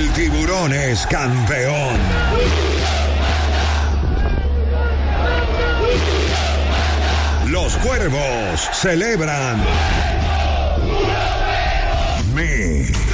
El tiburón es campeón. Los cuervos celebran. Mi